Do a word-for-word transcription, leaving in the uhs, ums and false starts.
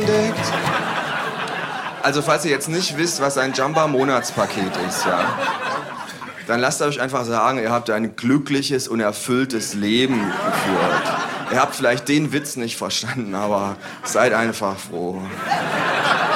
entdeckt. Also falls ihr jetzt nicht wisst, was ein Jamba-Monatspaket ist, ja, dann lasst euch einfach sagen, ihr habt ein glückliches und erfülltes Leben geführt. Ihr habt vielleicht den Witz nicht verstanden, aber seid einfach froh.